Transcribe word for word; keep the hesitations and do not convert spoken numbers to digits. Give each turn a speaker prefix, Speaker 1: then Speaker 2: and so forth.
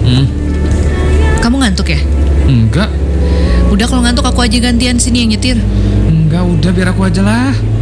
Speaker 1: Hmm,
Speaker 2: Kamu ngantuk ya?
Speaker 1: enggak.
Speaker 2: Udah kalau ngantuk aku aja gantian sini yang nyetir.
Speaker 1: Enggak, udah biar aku aja lah.